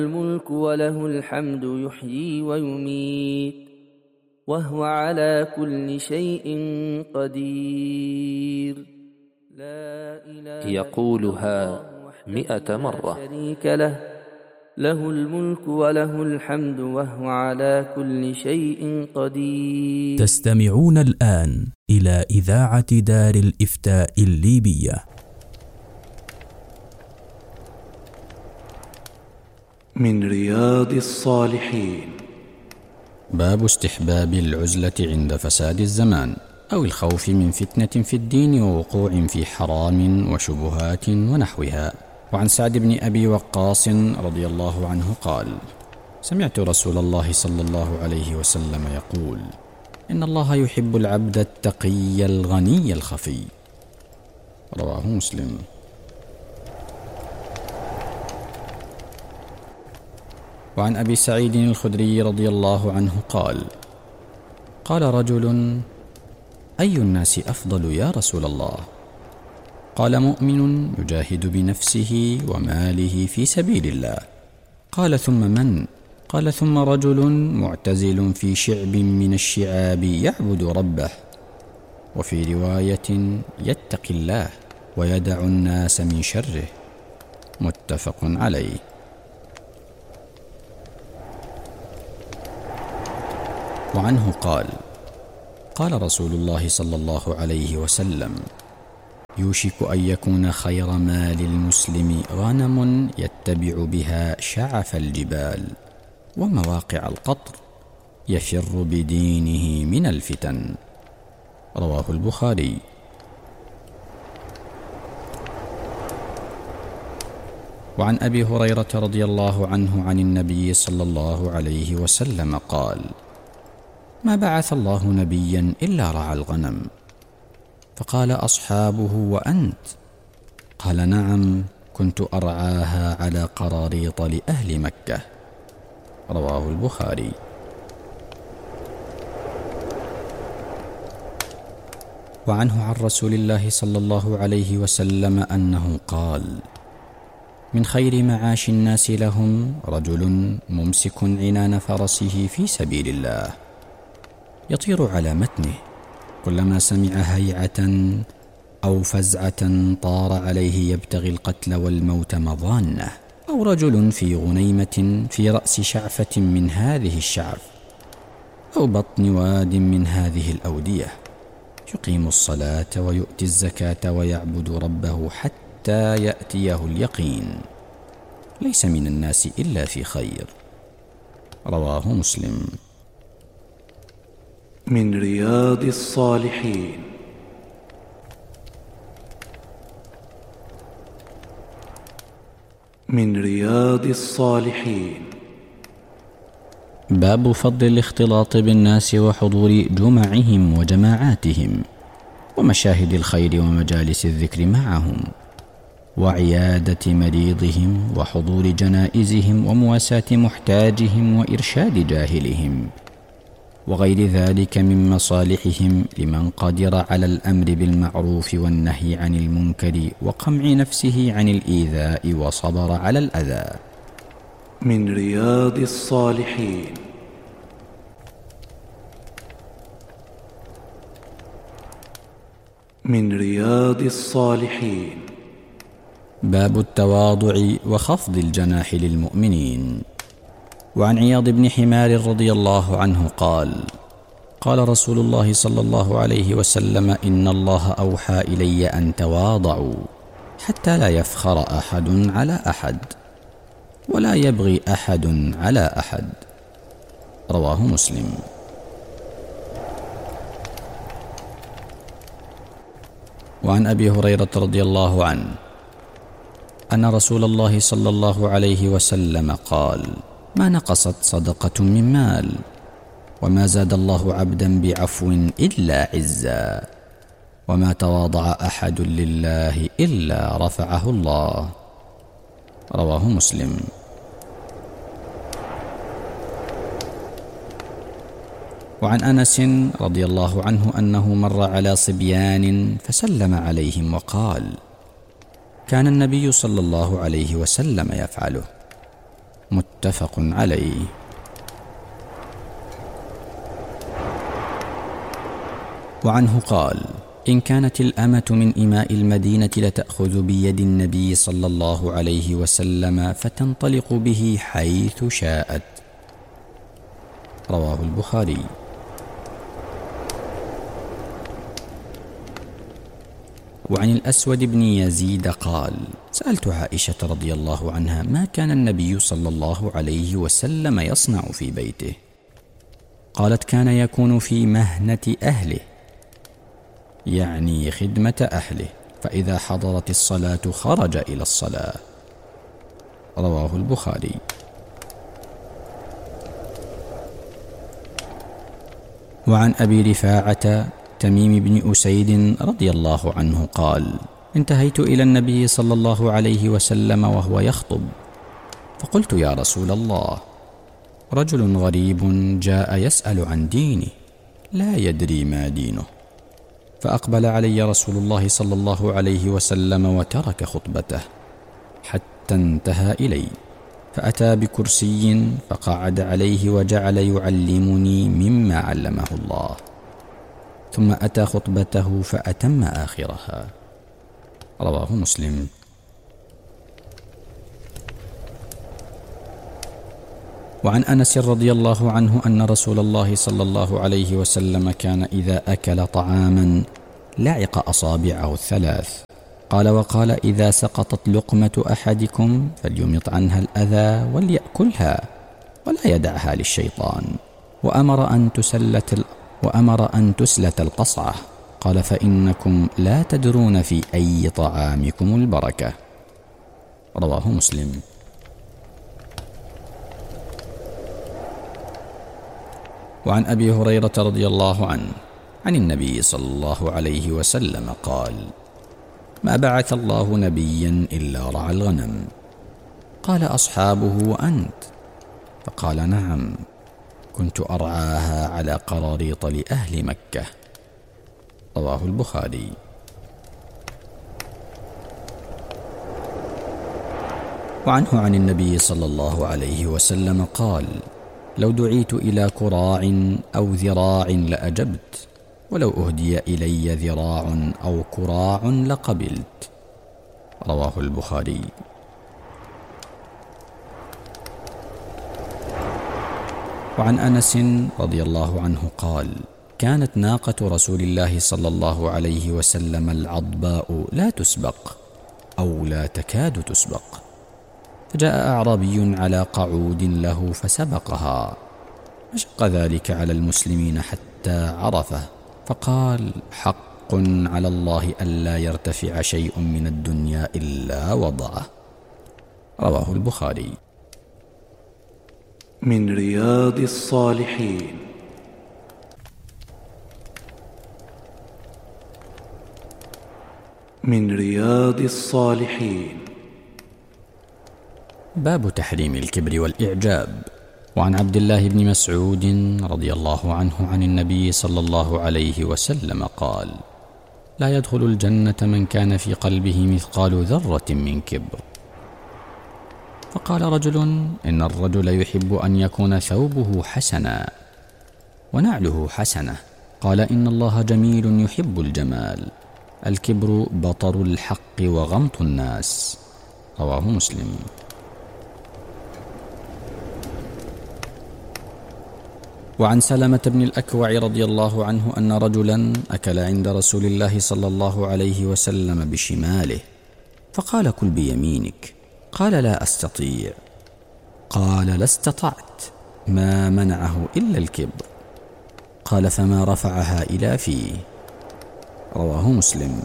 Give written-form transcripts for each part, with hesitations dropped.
الملك وله الحمد يحيي ويميت وهو على كل شيء قدير. لا إله يقولها 100 مرة. شريك له الملك وله الحمد وهو على كل شيء قدير. تستمعون الآن إلى إذاعة دار الإفتاء الليبية. من رياض الصالحين. باب استحباب العزلة عند فساد الزمان أو الخوف من فتنة في الدين ووقوع في حرام وشبهات ونحوها. وعن سعد بن أبي وقاص رضي الله عنه قال: سمعت رسول الله صلى الله عليه وسلم يقول: إن الله يحب العبد التقي الغني الخفي. رواه مسلم. وعن أبي سعيد الخدري رضي الله عنه قال: قال رجل: أي الناس أفضل يا رسول الله؟ قال: مؤمن يجاهد بنفسه وماله في سبيل الله. قال: ثم من؟ قال: ثم رجل معتزل في شعب من الشعاب يعبد ربه، وفي رواية يتقي الله ويدع الناس من شره. متفق عليه. وعنه قال: قال رسول الله صلى الله عليه وسلم: يوشك أن يكون خير مال المسلم غنم يتبع بها شعف الجبال ومواقع القطر يفر بدينه من الفتن. رواه البخاري. وعن أبي هريرة رضي الله عنه عن النبي صلى الله عليه وسلم قال: ما بعث الله نبيا إلا رعى الغنم. فقال أصحابه: وأنت؟ قال: نعم، كنت أرعاها على قراريط لأهل مكة. رواه البخاري. وعنه عن رسول الله صلى الله عليه وسلم أنه قال: من خير معاش الناس لهم رجل ممسك عنان فرسه في سبيل الله يطير على متنه، كلما سمع هيعة أو فزعة طار عليه يبتغي القتل والموت مضانه. أو رجل في غنيمة في رأس شعفة من هذه الشعف أو بطن واد من هذه الأودية، يقيم الصلاة ويؤتي الزكاة ويعبد ربه حتى يأتيه اليقين، ليس من الناس إلا في خير. رواه مسلم. من رياض الصالحين. من رياض الصالحين. باب فضل الاختلاط بالناس وحضور جمعهم وجماعاتهم ومشاهد الخير ومجالس الذكر معهم، وعيادة مريضهم وحضور جنائزهم ومواساة محتاجهم وإرشاد جاهلهم، وغير ذلك من مصالحهم لمن قدر على الأمر بالمعروف والنهي عن المنكر وقمع نفسه عن الإيذاء وصبر على الأذى. من رياض الصالحين. من رياض الصالحين. باب التواضع وخفض الجناح للمؤمنين. وعن عياض بن حمار رضي الله عنه قال: قال رسول الله صلى الله عليه وسلم: إن الله أوحى إلي أن تواضعوا حتى لا يفخر أحد على أحد ولا يبغي أحد على أحد. رواه مسلم. وعن أبي هريرة رضي الله عنه أن رسول الله صلى الله عليه وسلم قال: ما نقصت صدقة من مال، وما زاد الله عبدا بعفو إلا عزا، وما تواضع أحد لله إلا رفعه الله. رواه مسلم. وعن أنس رضي الله عنه أنه مر على صبيان فسلم عليهم وقال: كان النبي صلى الله عليه وسلم يفعله. متفق متفق عليه. وعنه قال: إن كانت الأمة من إماء المدينة لتأخذ بيد النبي صلى الله عليه وسلم فتنطلق به حيث شاءت. رواه البخاري. وعن الأسود بن يزيد قال: سألت عائشة رضي الله عنها ما كان النبي صلى الله عليه وسلم يصنع في بيته؟ قالت: كان يكون في مهنة أهله، يعني خدمة أهله، فإذا حضرت الصلاة خرج إلى الصلاة. رواه البخاري. وعن أبي رفاعة تميم بن أسيد رضي الله عنه قال: انتهيت إلى النبي صلى الله عليه وسلم وهو يخطب، فقلت: يا رسول الله، رجل غريب جاء يسأل عن دينه لا يدري ما دينه. فأقبل علي رسول الله صلى الله عليه وسلم وترك خطبته حتى انتهى إلي، فأتى بكرسي فقعد عليه وجعل يعلمني مما علمه الله، ثم أتى خطبته فأتم آخرها. رواه مسلم. وعن أنس رضي الله عنه أن رسول الله صلى الله عليه وسلم كان إذا أكل طعاما لعق أصابعه الثلاث. قال: وقال: إذا سقطت لقمة أحدكم فليمط عنها الأذى وليأكلها ولا يدعها للشيطان. وأمر أن تسلت القصعة. قال: فإنكم لا تدرون في أي طعامكم البركة. رواه مسلم. وعن أبي هريرة رضي الله عنه عن النبي صلى الله عليه وسلم قال: ما بعث الله نبيا إلا رعى الغنم. قال أصحابه: وأنت؟ فقال: نعم، كنت أرعاها على قراريط لأهل مكة. رواه البخاري. وعنه عن النبي صلى الله عليه وسلم قال: لو دعيت إلى كراع أو ذراع لأجبت، ولو أهدي إلي ذراع أو كراع لقبلت. رواه البخاري. وعن أنس رضي الله عنه قال: كانت ناقة رسول الله صلى الله عليه وسلم العضباء لا تسبق أو لا تكاد تسبق، فجاء أعرابي على قعود له فسبقها، فشق ذلك على المسلمين حتى عرفه، فقال: حق على الله ألا يرتفع شيء من الدنيا إلا وضعه. رواه البخاري. من رياض الصالحين. من رياض الصالحين. باب تحريم الكبر والإعجاب. وعن عبد الله بن مسعود رضي الله عنه عن النبي صلى الله عليه وسلم قال: لا يدخل الجنة من كان في قلبه مثقال ذرة من كبر. فقال رجل: إن الرجل يحب أن يكون ثوبه حسنا ونعله حسنة. قال: إن الله جميل يحب الجمال. الكبر بطر الحق وغمط الناس. رواه مسلم. وعن سلمة بن الأكوع رضي الله عنه أن رجلا أكل عند رسول الله صلى الله عليه وسلم بشماله، فقال: كل بيمينك. قال: لا أستطيع. قال: لا استطعت. ما منعه إلا الكبر. قال: فما رفعها إلى فيه. رواه مسلم.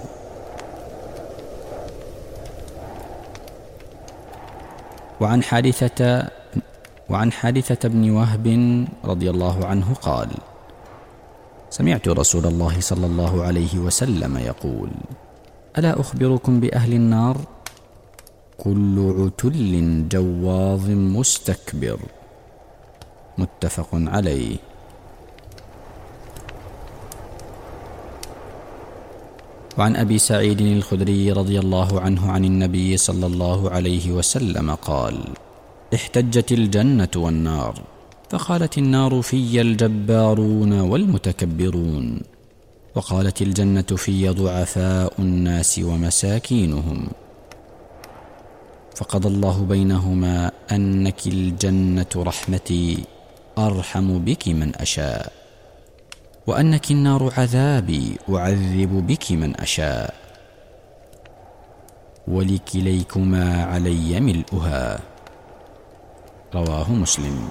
وعن حارثة بن وهب رضي الله عنه قال: سمعت رسول الله صلى الله عليه وسلم يقول: ألا أخبركم بأهل النار؟ كل عتل جواظ مستكبر. متفق عليه. وعن أبي سعيد الخدري رضي الله عنه عن النبي صلى الله عليه وسلم قال: احتجت الجنة والنار، فقالت النار: في الجبارون والمتكبرون، وقالت الجنة: في ضعفاء الناس ومساكينهم. فقضى الله بينهما أنك الجنة رحمتي أرحم بك من أشاء، وأنك النار عذابي أعذب بك من أشاء، ولكليكما علي ملؤها. رواه مسلم.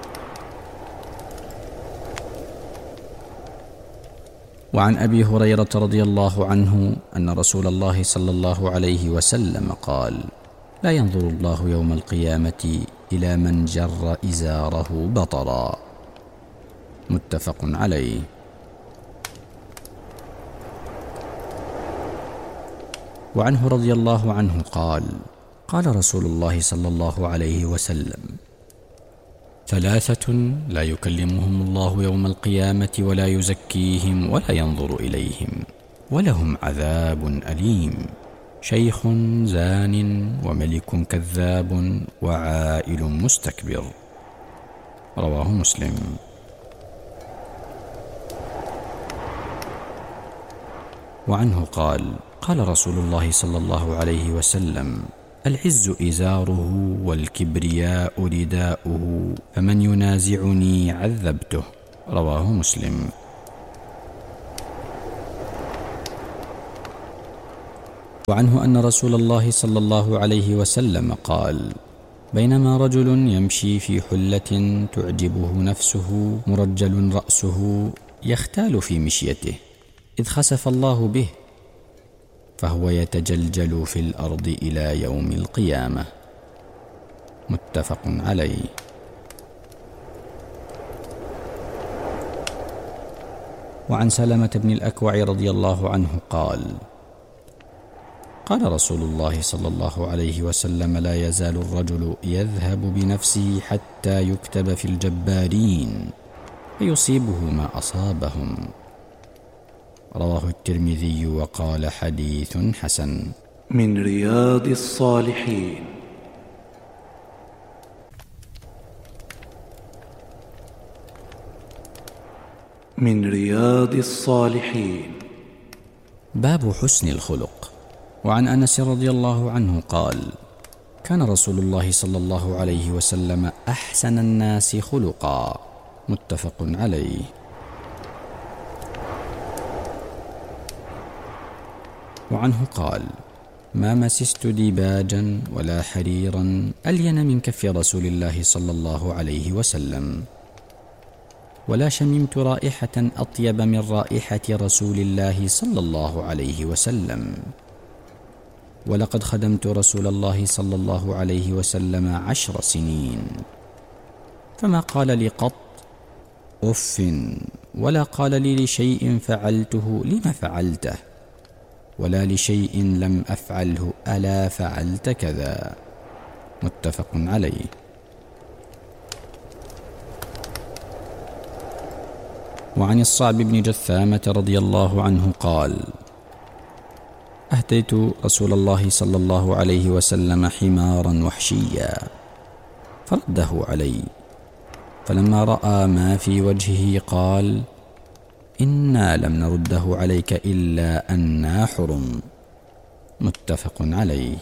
وعن أبي هريرة رضي الله عنه أن رسول الله صلى الله عليه وسلم قال: لا ينظر الله يوم القيامة إلى من جر إزاره بطرا. متفق عليه. وعنه رضي الله عنه قال: قال رسول الله صلى الله عليه وسلم: ثلاثة لا يكلمهم الله يوم القيامة ولا يزكيهم ولا ينظر إليهم ولهم عذاب أليم: شيخ زان، وملك كذاب، وعائل مستكبر. رواه مسلم. وعنه قال: قال رسول الله صلى الله عليه وسلم: العز إزاره والكبرياء رداؤه، فمن ينازعني عذبته. رواه مسلم. وعنه أن رسول الله صلى الله عليه وسلم قال: بينما رجل يمشي في حلة تعجبه نفسه مرجل رأسه يختال في مشيته، إذ خسف الله به، فهو يتجلجل في الأرض إلى يوم القيامة. متفق عليه. وعن سلمة بن الأكوع رضي الله عنه قال: قال رسول الله صلى الله عليه وسلم: لا يزال الرجل يذهب بنفسه حتى يكتب في الجبارين فيصيبه ما أصابهم. رواه الترمذي وقال: حديث حسن. من رياض الصالحين. من رياض الصالحين. باب حسن الخلق. وعن أنس رضي الله عنه قال: كان رسول الله صلى الله عليه وسلم أحسن الناس خلقا. متفق عليه. وعنه قال: ما مسست ديباجا ولا حريرا ألين من كف رسول الله صلى الله عليه وسلم، ولا شممت رائحة أطيب من رائحة رسول الله صلى الله عليه وسلم، ولقد خدمت رسول الله صلى الله عليه وسلم 10 سنين، فما قال لي قط أف، ولا قال لي لشيء فعلته لم فعلته، ولا لشيء لم أفعله ألا فعلت كذا. متفق عليه. وعن الصعب بن جثامة رضي الله عنه قال: أهديت رسول الله صلى الله عليه وسلم حمارا وحشيا فرده علي، فلما رأى ما في وجهه قال: إنا لم نرده عليك إلا أنا حرم. متفق عليه.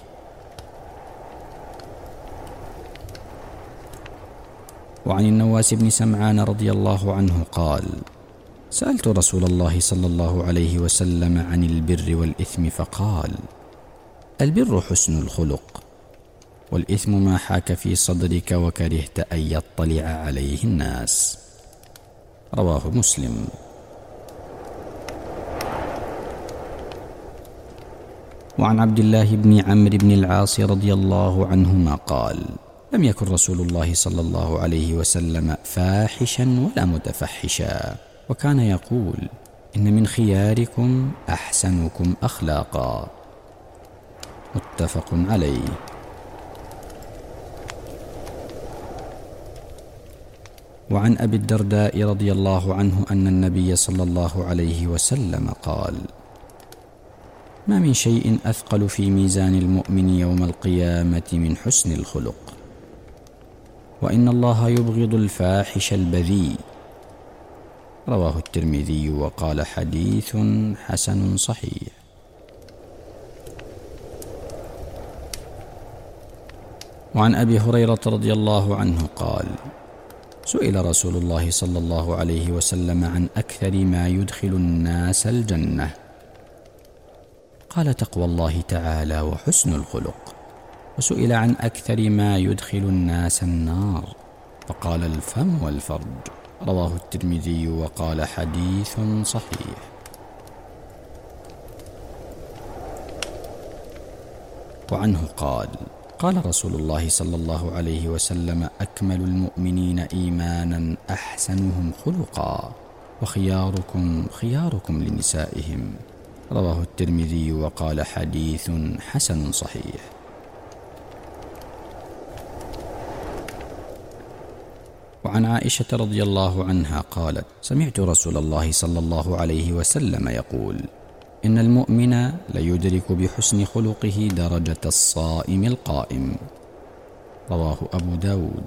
وعن النواس بن سمعان رضي الله عنه قال: سألت رسول الله صلى الله عليه وسلم عن البر والإثم فقال: البر حسن الخلق، والإثم ما حاك في صدرك وكرهت أن يطلع عليه الناس. رواه مسلم. وعن عبد الله بن عمرو بن العاص رضي الله عنهما قال: لم يكن رسول الله صلى الله عليه وسلم فاحشا ولا متفحشا، وكان يقول: إن من خياركم أحسنكم أخلاقا. متفق عليه. وعن أبي الدرداء رضي الله عنه أن النبي صلى الله عليه وسلم قال: ما من شيء أثقل في ميزان المؤمن يوم القيامة من حسن الخلق. وإن الله يبغض الفاحش البذيء. رواه الترمذي وقال حديث حسن صحيح. وعن أبي هريرة رضي الله عنه قال: سئل رسول الله صلى الله عليه وسلم عن أكثر ما يدخل الناس الجنة، قال: تقوى الله تعالى وحسن الخلق. وسئل عن أكثر ما يدخل الناس النار، فقال: الفم والفرج. رواه الترمذي وقال حديث صحيح. وعنه قال: قال رسول الله صلى الله عليه وسلم: أكمل المؤمنين إيمانا أحسنهم خلقا، وخياركم خياركم لنسائهم. رواه الترمذي وقال حديث حسن صحيح. وعن عائشة رضي الله عنها قالت: سمعت رسول الله صلى الله عليه وسلم يقول: إن المؤمن ليدرك بحسن خلقه درجة الصائم القائم. رواه أبو داود.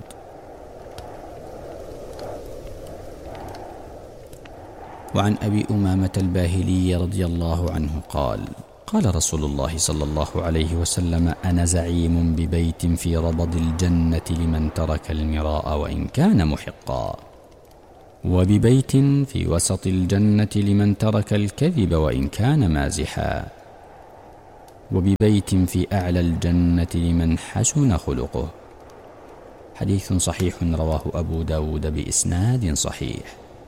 وعن أبي أمامة الباهلي رضي الله عنه قال: قال رسول الله صلى الله عليه وسلم: أنا زعيم ببيت في ربض الجنة لمن ترك المراء وإن كان محقا، وببيت في وسط الجنة لمن ترك الكذب وإن كان مازحا، وببيت في أعلى الجنة لمن حسن خلقه. حديث صحيح رواه أبو داود بإسناد صحيح.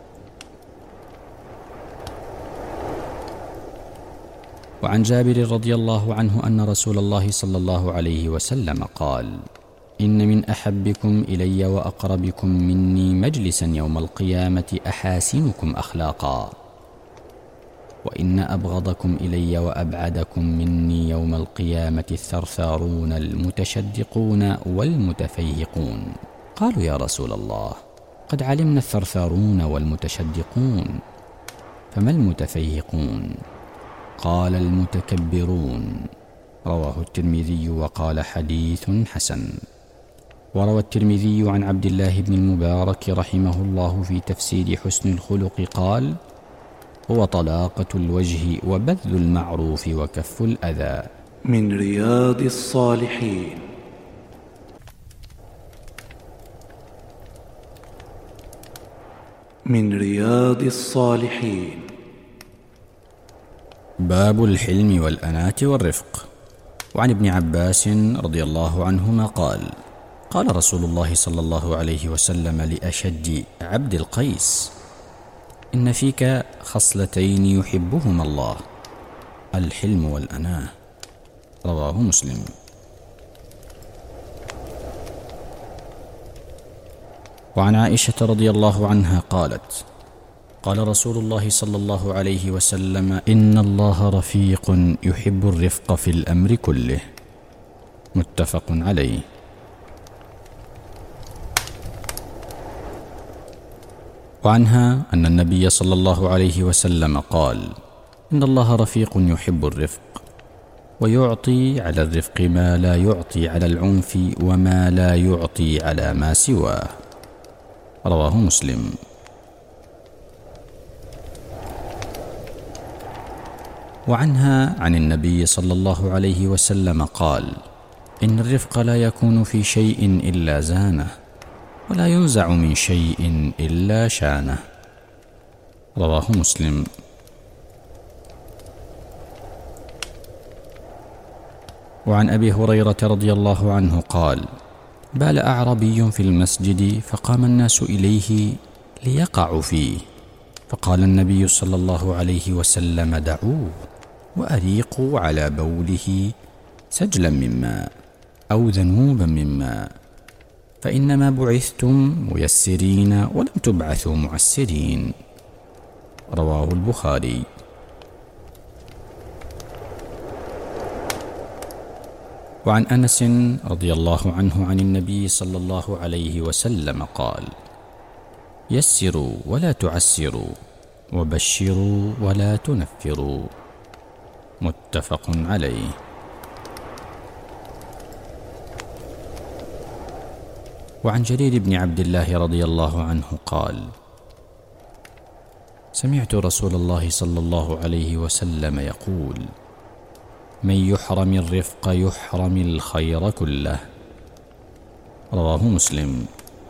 وعن جابر رضي الله عنه أن رسول الله صلى الله عليه وسلم قال: إن من أحبكم إلي وأقربكم مني مجلسا يوم القيامة أحاسنكم أخلاقا، وإن أبغضكم إلي وأبعدكم مني يوم القيامة الثرثارون المتشدقون والمتفيهقون. قالوا: يا رسول الله، قد علمنا الثرثارون والمتشدقون، فما المتفيهقون؟ قال: المتكبرون. رواه الترمذي وقال حديث حسن. وروى الترمذي عن عبد الله بن المبارك رحمه الله في تفسير حسن الخلق قال: هو طلاقة الوجه وبذل المعروف وكف الأذى. من رياض الصالحين. من رياض الصالحين. باب الحلم والأناة والرفق. وعن ابن عباس رضي الله عنهما قال: قال رسول الله صلى الله عليه وسلم لأشج عبد القيس: إن فيك خصلتين يحبهما الله، الحلم والأناة. رواه مسلم. وعن عائشة رضي الله عنها قالت: قال رسول الله صلى الله عليه وسلم: إن الله رفيق يحب الرفق في الأمر كله. متفق عليه. وعنها أن النبي صلى الله عليه وسلم قال: إن الله رفيق يحب الرفق، ويعطي على الرفق ما لا يعطي على العنف وما لا يعطي على ما سواه. رواه مسلم. وعنها عن النبي صلى الله عليه وسلم قال: إن الرفق لا يكون في شيء إلا زانه، ولا ينزع من شيء إلا شانه. رواه مسلم. وعن أبي هريرة رضي الله عنه قال: بال أعربي في المسجد فقام الناس إليه ليقعوا فيه، فقال النبي صلى الله عليه وسلم: دعوه وأريقوا على بوله سجلا من ماء أو ذنوبا من ماء، فإنما بعثتم ميسرين ولم تبعثوا معسرين. رواه البخاري. وعن أنس رضي الله عنه عن النبي صلى الله عليه وسلم قال: يسروا ولا تعسروا، وبشروا ولا تنفروا. متفق عليه. وعن جرير بن عبد الله رضي الله عنه قال: سمعت رسول الله صلى الله عليه وسلم يقول: من يحرم الرفق يحرم الخير كله. رواه مسلم.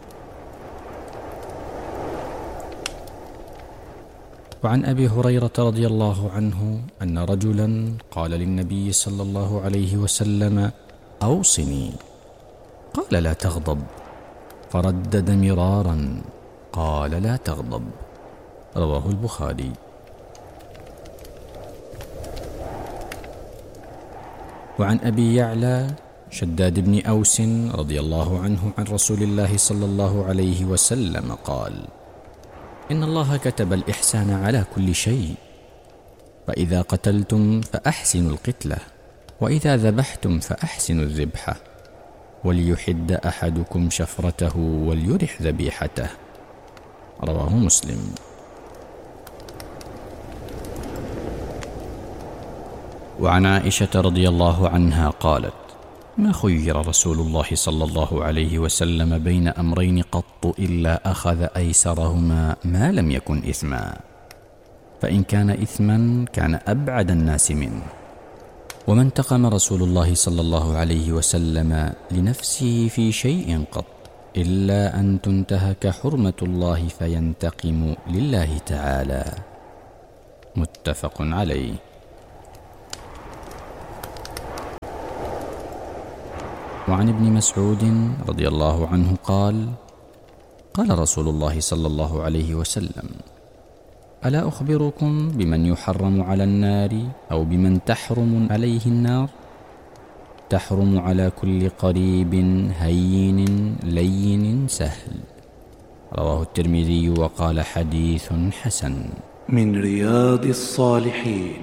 وعن أبي هريرة رضي الله عنه أن رجلا قال للنبي صلى الله عليه وسلم: أوصني. قال: لا تغضب. فردد مرارا: قال: لا تغضب. رواه البخاري. وعن أبي يعلى شداد بن أوس رضي الله عنه عن رسول الله صلى الله عليه وسلم قال: إن الله كتب الإحسان على كل شيء، فإذا قتلتم فأحسنوا القتلة، وإذا ذبحتم فأحسنوا الذبحة، وليحد أحدكم شفرته وليرح ذبيحته. رواه مسلم. وعن عائشة رضي الله عنها قالت: ما خير رسول الله صلى الله عليه وسلم بين أمرين قط إلا أخذ أيسرهما ما لم يكن إثما، فإن كان إثما كان أبعد الناس منه. وما انتقم رسول الله صلى الله عليه وسلم لنفسه في شيء قط إلا أن تنتهك حرمة الله فينتقم لله تعالى. متفق عليه. وعن ابن مسعود رضي الله عنه قال: قال رسول الله صلى الله عليه وسلم: ألا أخبركم بمن يحرم على النار أو بمن تحرم عليه النار؟ تحرم على كل قريب هين لين سهل. رواه الترمذي وقال: حديث حسن. من رياض الصالحين.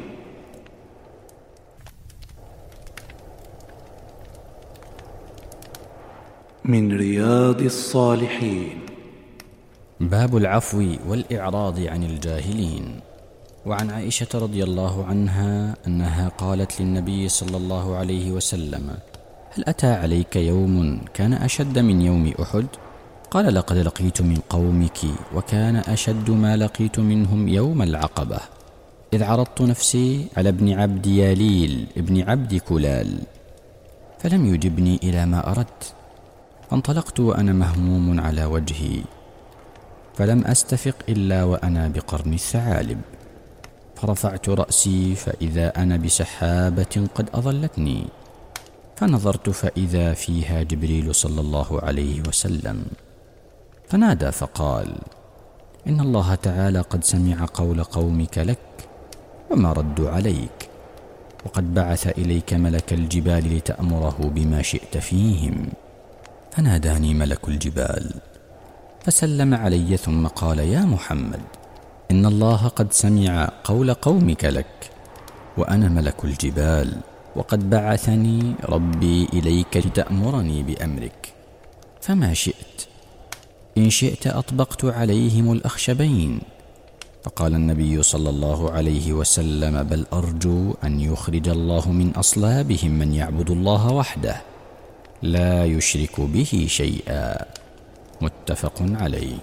من رياض الصالحين. باب العفو والإعراض عن الجاهلين. وعن عائشة رضي الله عنها أنها قالت للنبي صلى الله عليه وسلم: هل أتى عليك يوم كان أشد من يوم أحد؟ قال: لقد لقيت من قومك وكان أشد ما لقيت منهم يوم العقبة، إذ عرضت نفسي على ابن عبد ياليل ابن عبد كلال فلم يجبني إلى ما أردت، فانطلقت وأنا مهموم على وجهي، فلم أستفق إلا وأنا بقرن الثعالب، فرفعت رأسي فإذا أنا بسحابة قد أظلتني، فنظرت فإذا فيها جبريل صلى الله عليه وسلم، فنادى فقال: إن الله تعالى قد سمع قول قومك لك وما ردوا عليك، وقد بعث إليك ملك الجبال لتأمره بما شئت فيهم. فناداني ملك الجبال فسلم علي ثم قال: يا محمد، إن الله قد سمع قول قومك لك وأنا ملك الجبال، وقد بعثني ربي إليك لتأمرني بأمرك، فما شئت؟ إن شئت أطبقت عليهم الأخشبين. فقال النبي صلى الله عليه وسلم: بل أرجو أن يخرج الله من أصلابهم من يعبد الله وحده لا يشرك به شيئا. متفق عليه.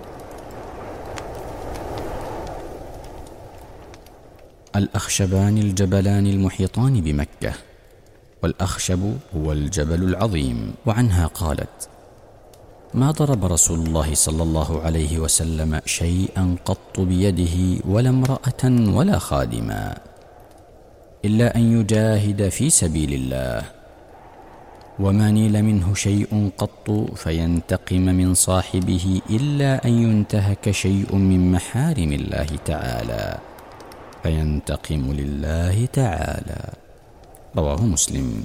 الأخشبان الجبلان المحيطان بمكة، والأخشب هو الجبل العظيم. وعنها قالت: ما ضرب رسول الله صلى الله عليه وسلم شيئا قط بيده ولا امرأة ولا خادما إلا أن يجاهد في سبيل الله، وما نيل منه شيء قط فينتقم من صاحبه إلا أن ينتهك شيء من محارم الله تعالى فينتقم لله تعالى. رواه مسلم.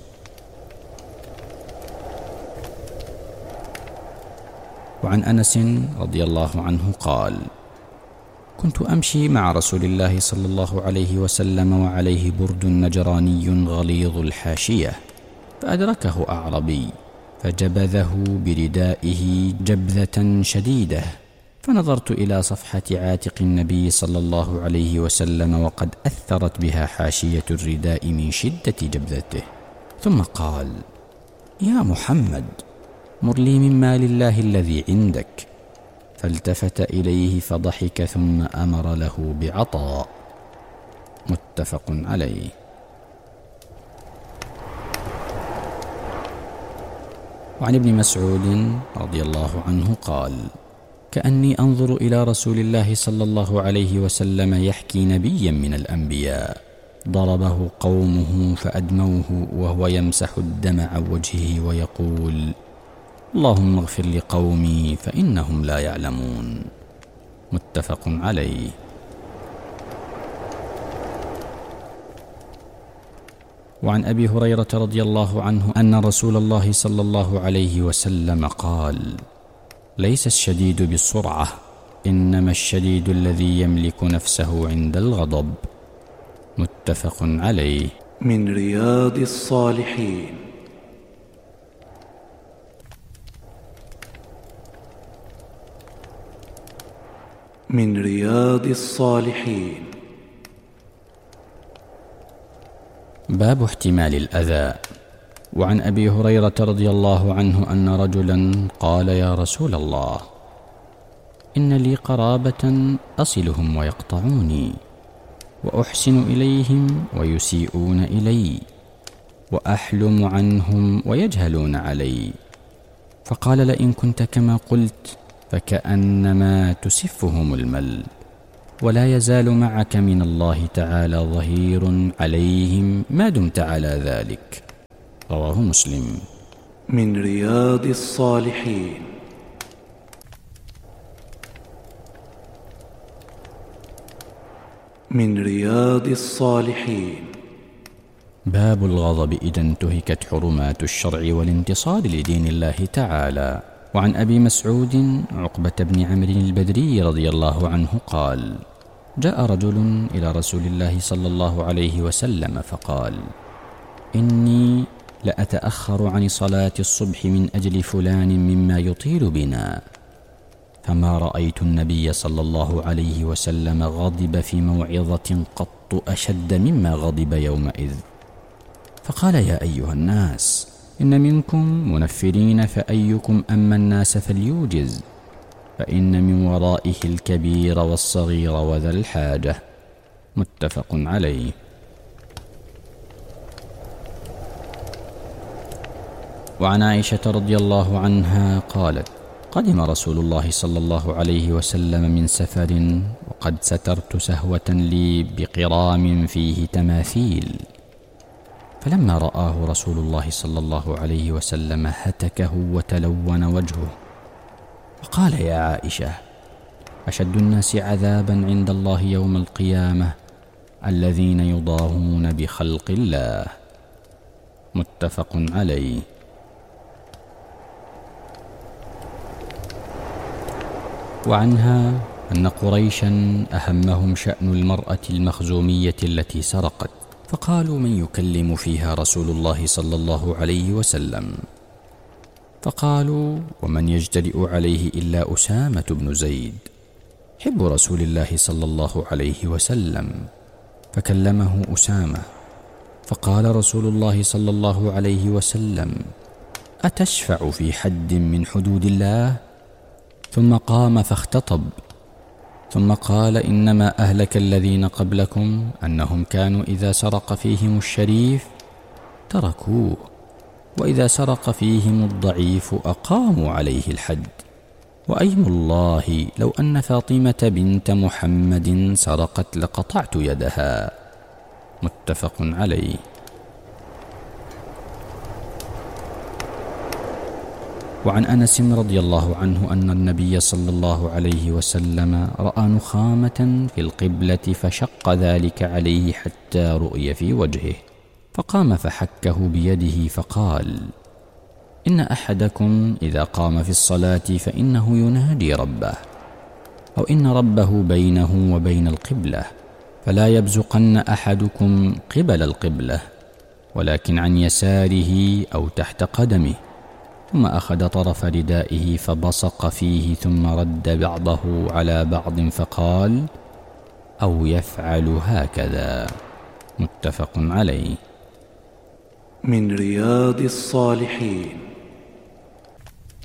وعن أنس رضي الله عنه قال: كنت أمشي مع رسول الله صلى الله عليه وسلم وعليه برد نجراني غليظ الحاشية، فأدركه أعربي فجبذه بردائه جبذة شديدة، فنظرت إلى صفحة عاتق النبي صلى الله عليه وسلم وقد أثرت بها حاشية الرداء من شدة جبذته، ثم قال: يا محمد، مر لي من مال الله الذي عندك. فالتفت إليه فضحك ثم أمر له بعطاء. متفق عليه. وعن ابن مسعود رضي الله عنه قال: كأني أنظر إلى رسول الله صلى الله عليه وسلم يحكي نبيا من الأنبياء ضربه قومه فأدموه وهو يمسح الدم عن وجهه ويقول: اللهم اغفر لقومي فإنهم لا يعلمون. متفق عليه. وعن أبي هريرة رضي الله عنه أن رسول الله صلى الله عليه وسلم قال: ليس الشديد بالسرعة، إنما الشديد الذي يملك نفسه عند الغضب. متفق عليه. من رياض الصالحين. من رياض الصالحين. باب احتمال الأذى. وعن أبي هريرة رضي الله عنه أن رجلا قال: يا رسول الله، إن لي قرابة أصلهم ويقطعوني، وأحسن إليهم ويسيئون إلي، وأحلم عنهم ويجهلون علي. فقال: لئن كنت كما قلت فكأنما تسفهم المل، ولا يزال معك من الله تعالى ظهير عليهم ما دمت على ذلك. رواه مسلم. من رياض الصالحين. من رياض الصالحين. باب الغضب إذا انتهكت حرمات الشرع والانتصار لدين الله تعالى. وعن أبي مسعود عقبة بن عمرو البدري رضي الله عنه قال: جاء رجل إلى رسول الله صلى الله عليه وسلم فقال: إني لأتأخر عن صلاة الصبح من أجل فلان مما يطيل بنا. فما رأيت النبي صلى الله عليه وسلم غضب في موعظة قط أشد مما غضب يومئذ. فقال: يا أيها الناس، إن منكم منفرين، فأيكم أما الناس فليوجز، فإن من ورائه الكبير والصغير وذا الحاجة. متفق عليه. وعن عائشة رضي الله عنها قالت: قدم رسول الله صلى الله عليه وسلم من سفر، وقد سترت سهوة لي بقرام فيه تماثيل، فلما رآه رسول الله صلى الله عليه وسلم هتكه وتلون وجهه، وقال: يا عائشة، أشد الناس عذابا عند الله يوم القيامة الذين يضاهون بخلق الله. متفق عليه. وعنها أن قريشا أهمهم شأن المرأة المخزومية التي سرقت، فقالوا: من يكلم فيها رسول الله صلى الله عليه وسلم؟ فقالوا: ومن يجترئ عليه إلا أسامة بن زيد حب رسول الله صلى الله عليه وسلم. فكلمه أسامة، فقال رسول الله صلى الله عليه وسلم: أتشفع في حد من حدود الله؟ ثم قام فاختطب، ثم قال: إنما أهلك الذين قبلكم أنهم كانوا إذا سرق فيهم الشريف تركوه، وإذا سرق فيهم الضعيف أقاموا عليه الحد. وأيم الله لو أن فاطمة بنت محمد سرقت لقطعت يدها. متفق عليه. وعن أنس رضي الله عنه أن النبي صلى الله عليه وسلم رأى نخامة في القبلة فشق ذلك عليه حتى رؤي في وجهه، فقام فحكه بيده فقال: إن أحدكم إذا قام في الصلاة فإنه ينادي ربه، أو إن ربه بينه وبين القبلة، فلا يبزقن أحدكم قبل القبلة، ولكن عن يساره أو تحت قدمه. ثم أخذ طرف ردائه فبصق فيه، ثم رد بعضه على بعض فقال: أو يفعل هكذا. متفق عليه. من رياض الصالحين.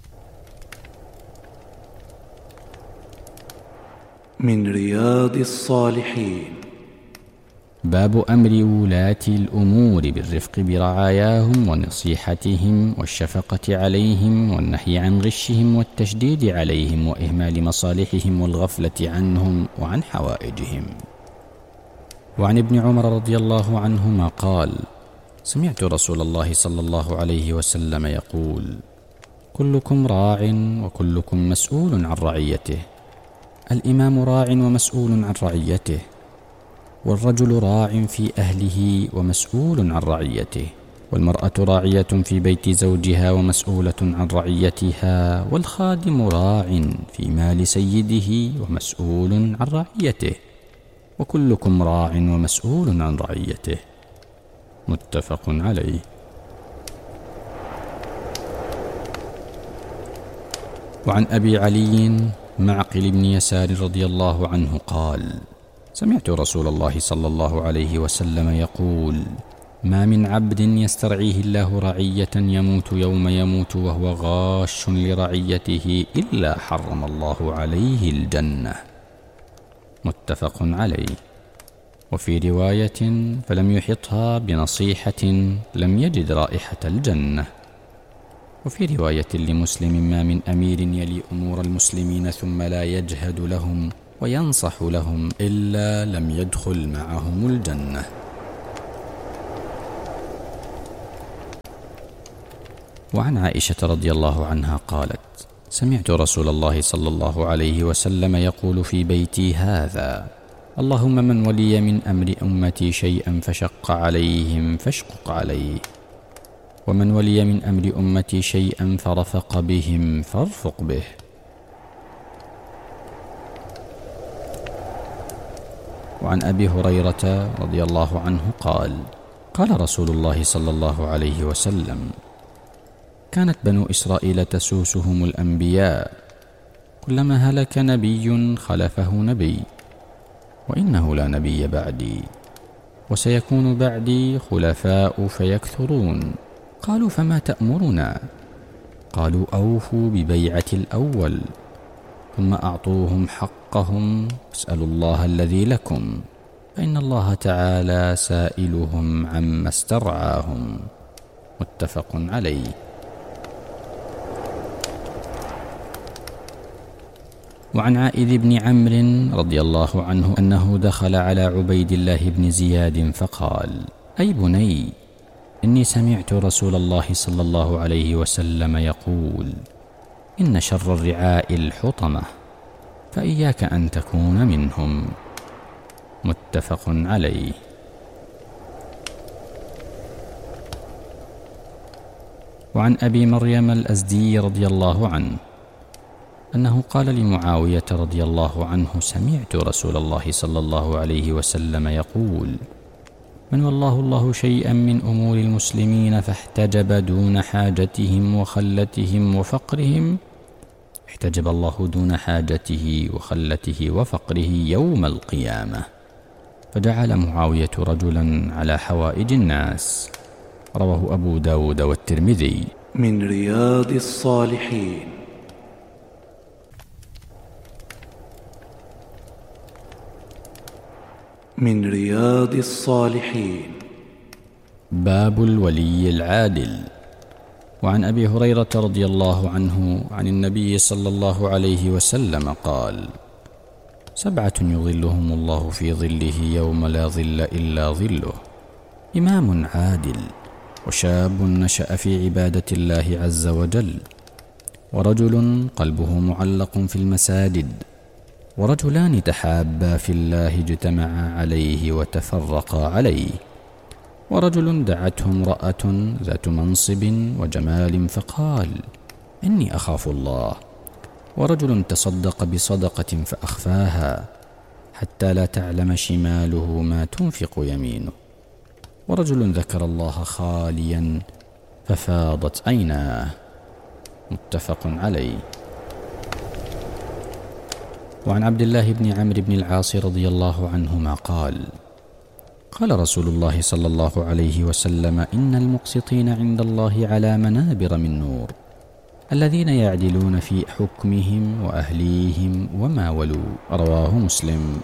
من رياض الصالحين. باب أمر ولاة الأمور بالرفق برعاياهم ونصيحتهم والشفقة عليهم والنهي عن غشهم والتشديد عليهم وإهمال مصالحهم والغفلة عنهم وعن حوائجهم. وعن ابن عمر رضي الله عنهما قال: سمعت رسول الله صلى الله عليه وسلم يقول: كلكم راع وكلكم مسؤول عن رعيته، الإمام راع ومسؤول عن رعيته، والرجل راع في أهله ومسؤول عن رعيته، والمرأة راعية في بيت زوجها ومسؤولة عن رعيتها، والخادم راع في مال سيده ومسؤول عن رعيته، وكلكم راع ومسؤول عن رعيته. متفق عليه. وعن أبي علي معقل بن يسار رضي الله عنه قال: سمعت رسول الله صلى الله عليه وسلم يقول: ما من عبد يسترعيه الله رعية يموت يوم يموت وهو غاش لرعيته إلا حرم الله عليه الجنة. متفق عليه. وفي رواية: فلم يحطها بنصيحة لم يجد رائحة الجنة. وفي رواية لمسلم: ما من أمير يلي أمور المسلمين ثم لا يجهد لهم وينصح لهم إلا لم يدخل معهم الجنة. وعن عائشة رضي الله عنها قالت: سمعت رسول الله صلى الله عليه وسلم يقول في بيتي هذا: اللهم من ولي من أمر أمتي شيئا فشق عليهم فاشقق عليه، ومن ولي من أمر أمتي شيئا فرفق بهم فارفق به. وعن أبي هريرة رضي الله عنه قال: قال رسول الله صلى الله عليه وسلم: كانت بنو إسرائيل تسوسهم الأنبياء، كلما هلك نبي خلفه نبي، وإنه لا نبي بعدي، وسيكون بعدي خلفاء فيكثرون. قالوا: فما تأمرنا؟ قالوا: أوفوا ببيعة الأول، ثم أعطوهم حقهم، اسألوا الله الذي لكم، فإن الله تعالى سائلهم عما استرعاهم. متفق عليه. وعن عائذ بن عمرو رضي الله عنه أنه دخل على عبيد الله بن زياد فقال: أي بني، إني سمعت رسول الله صلى الله عليه وسلم يقول: إن شر الرعاء الحطمة، فإياك أن تكون منهم. متفق عليه. وعن أبي مريم الأزدي رضي الله عنه أنه قال لمعاوية رضي الله عنه: سمعت رسول الله صلى الله عليه وسلم يقول: من والله الله شيئا من أمور المسلمين فاحتجب دون حاجتهم وخلتهم وفقرهم، احتجب الله دون حاجته وخلته وفقره يوم القيامة. فجعل معاوية رجلا على حوائج الناس. رواه أبو داود والترمذي. من رياض الصالحين. من رياض الصالحين. باب الولي العادل. وعن أبي هريرة رضي الله عنه عن النبي صلى الله عليه وسلم قال: 7 يظلهم الله في ظله يوم لا ظل إلا ظله: إمام عادل، وشاب نشأ في عبادة الله عز وجل، ورجل قلبه معلق في المساجد، ورجلان تحابا في الله اجتمعا عليه وتفرقا عليه، ورجل دعته امرأة ذات منصب وجمال فقال: إني أخاف الله، ورجل تصدق بصدقة فأخفاها حتى لا تعلم شماله ما تنفق يمينه، ورجل ذكر الله خاليا ففاضت عيناه. متفق عليه. وعن عبد الله بن عمرو بن العاص رضي الله عنهما قال: قال رسول الله صلى الله عليه وسلم: إن المقسطين عند الله على منابر من نور، الذين يعدلون في حكمهم وأهليهم وما ولوا. رواه مسلم.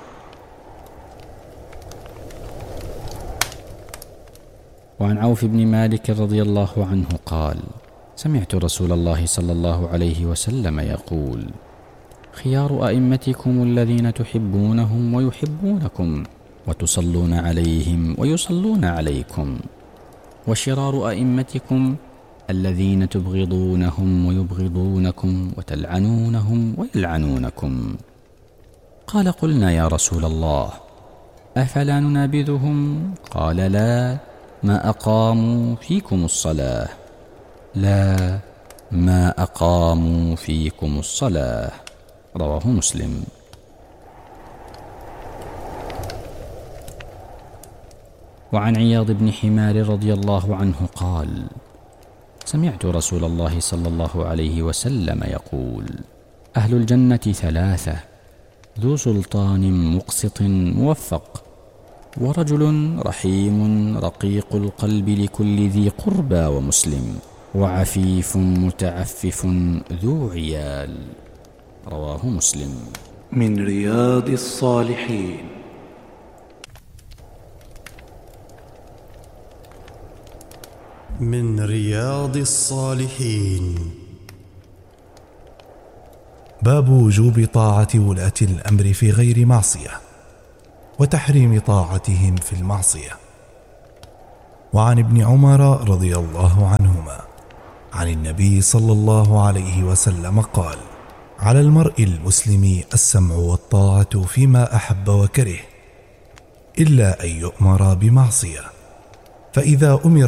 وعن عوف بن مالك رضي الله عنه قال: سمعت رسول الله صلى الله عليه وسلم يقول: خيار أئمتكم الذين تحبونهم ويحبونكم وتصلون عليهم ويصلون عليكم، وشرار أئمتكم الذين تبغضونهم ويبغضونكم وتلعنونهم ويلعنونكم. قال: قلنا يا رسول الله أفلا ننابذهم؟ قال: لا، ما أقاموا فيكم الصلاة. لا، ما أقاموا فيكم الصلاة. رواه مسلم. وعن عياض بن حمار رضي الله عنه قال: سمعت رسول الله صلى الله عليه وسلم يقول: أهل الجنة ثلاثة: ذو سلطان مقسط موفق، ورجل رحيم رقيق القلب لكل ذي قربى ومسلم، وعفيف متعفف ذو عيال. رواه مسلم. من رياض الصالحين. من رياض الصالحين. باب وجوب طاعة ولاة الأمر في غير معصية، وتحريم طاعتهم في المعصية. وعن ابن عمر رضي الله عنهما عن النبي صلى الله عليه وسلم قال: على المرء المسلم السمع والطاعة فيما أحب وكره، إلا أن يؤمر بمعصية، فإذا أمر